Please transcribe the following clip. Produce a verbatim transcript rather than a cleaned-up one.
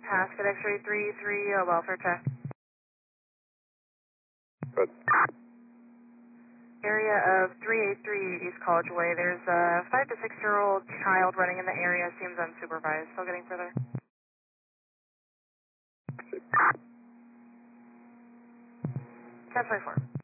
Pasco X-ray three three, uh, welfare check. Good. Area of three eight three East College Way. There's a five to six year old child running in the area. Seems unsupervised. Still getting further. ten twenty-four.